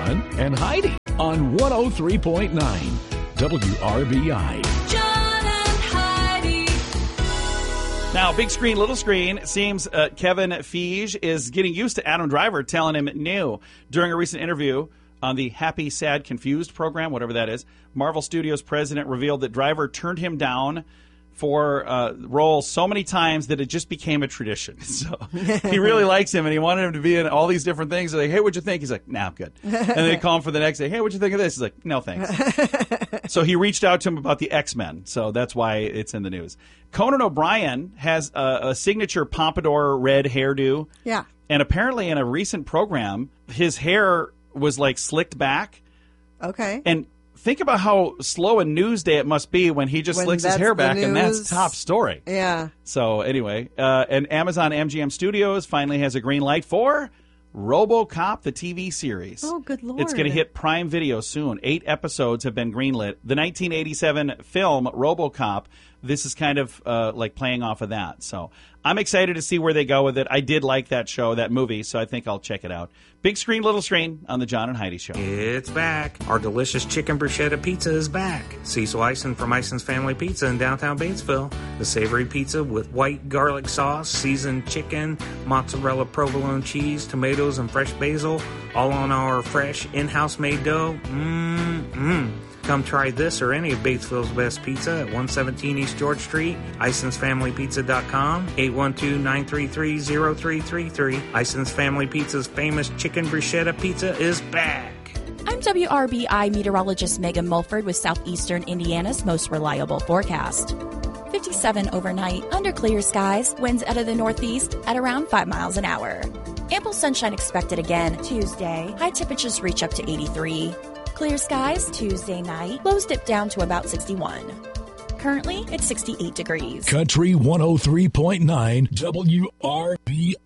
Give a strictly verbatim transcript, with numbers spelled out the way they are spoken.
John and Heidi on one oh three point nine W R B I. John and Heidi. Now, big screen, little screen. It seems uh, Kevin Feige is getting used to Adam Driver telling him no. During a recent interview on the Happy, Sad, Confused program, whatever that is, Marvel Studios president revealed that Driver turned him down for uh, roles so many times that it just became a tradition. So he really likes him, and he wanted him to be in all these different things. They're like, hey, what'd you think? He's like, nah, I'm good. And they call him for the next day. Hey, what'd you think of this? He's like, no, thanks. So he reached out to him about the X-Men. So that's why it's in the news. Conan O'Brien has a, a signature pompadour red hairdo. Yeah. And apparently in a recent program, his hair was like slicked back. Okay. And think about how slow a news day it must be when he just When slicks his that's hair the back, and that's news. top story. Yeah. So anyway, uh, and Amazon M G M Studios finally has a green light for RoboCop, the T V series. Oh, good Lord. It's going to hit Prime Video soon. Eight episodes have been greenlit. The nineteen eighty-seven film RoboCop, this is kind of uh, like playing off of that. So I'm excited to see where they go with it. I did like that show, that movie, so I think I'll check it out. Big screen, little screen on the John and Heidi Show. It's back. Our delicious chicken bruschetta pizza is back. Cecil Ison from Ison's Family Pizza in downtown Batesville. The savory pizza with white garlic sauce, seasoned chicken, mozzarella provolone cheese, tomatoes, and fresh basil, all on our fresh in-house made dough. Mmm-mmm. Come try this or any of Batesville's best pizza at one seventeen East George Street, Isons Family Pizza dot com, eight one two, nine three three, zero three three three. Isons Family Pizza's famous chicken bruschetta pizza is back. I'm W R B I meteorologist Megan Mulford with Southeastern Indiana's most reliable forecast. fifty-seven overnight, under clear skies, winds out of the northeast at around five miles an hour. Ample sunshine expected again Tuesday. High temperatures reach up to eighty-tee. Clear skies Tuesday night. Lows dip down to about sixty-one. Currently, it's sixty-eight degrees. Country one oh three point nine W R B